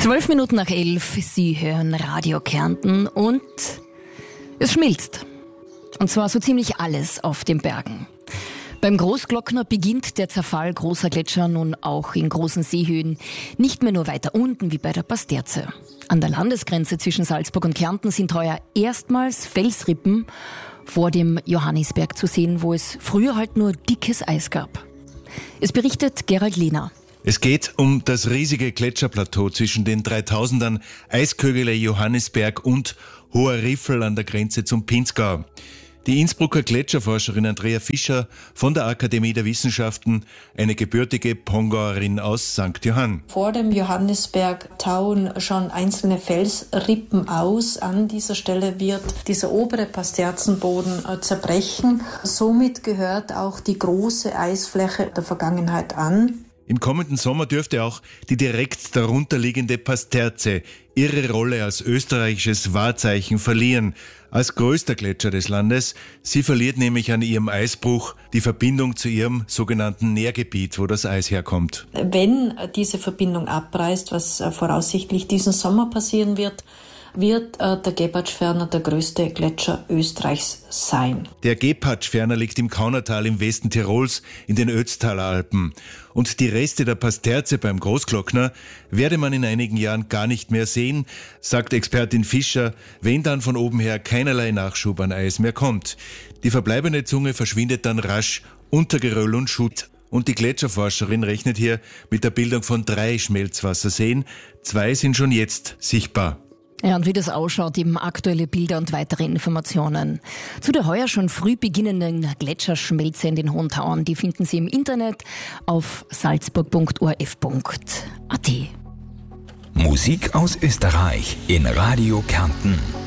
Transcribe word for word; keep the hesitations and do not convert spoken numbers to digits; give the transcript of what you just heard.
Zwölf Minuten nach elf, Sie hören Radio Kärnten und es schmilzt. Und zwar so ziemlich alles auf den Bergen. Beim Großglockner beginnt der Zerfall großer Gletscher nun auch in großen Seehöhen, nicht mehr nur weiter unten wie bei der Pasterze. An der Landesgrenze zwischen Salzburg und Kärnten sind heuer erstmals Felsrippen vor dem Johannisberg zu sehen, wo es früher halt nur dickes Eis gab. Es berichtet Gerald Lehner. Es geht um das riesige Gletscherplateau zwischen den dreitausendern Eiskögele Johannisberg und Hoher Riffel an der Grenze zum Pinzgau. Die Innsbrucker Gletscherforscherin Andrea Fischer von der Akademie der Wissenschaften, eine gebürtige Pongauerin aus Sankt Johann. Vor dem Johannisberg tauen schon einzelne Felsrippen aus. An dieser Stelle wird dieser obere Pasterzenboden zerbrechen. Somit gehört auch die große Eisfläche der Vergangenheit an. Im kommenden Sommer dürfte auch die direkt darunter liegende Pasterze ihre Rolle als österreichisches Wahrzeichen verlieren, als größter Gletscher des Landes. Sie verliert nämlich an ihrem Eisbruch die Verbindung zu ihrem sogenannten Nährgebiet, wo das Eis herkommt. Wenn diese Verbindung abreißt, was voraussichtlich diesen Sommer passieren wird, wird äh, der Gepatschferner der größte Gletscher Österreichs sein. Der Gepatschferner liegt im Kaunertal im Westen Tirols in den Ötztaler Alpen. Und die Reste der Pasterze beim Großglockner werde man in einigen Jahren gar nicht mehr sehen, sagt Expertin Fischer, wenn dann von oben her keinerlei Nachschub an Eis mehr kommt. Die verbleibende Zunge verschwindet dann rasch unter Geröll und Schutt. Und die Gletscherforscherin rechnet hier mit der Bildung von drei Schmelzwasserseen. Zwei sind schon jetzt sichtbar. Ja, und wie das ausschaut, eben aktuelle Bilder und weitere Informationen zu der heuer schon früh beginnenden Gletscherschmelze in den Hohen Tauern, die finden Sie im Internet auf salzburg punkt o r f punkt a t. Musik aus Österreich in Radio Kärnten.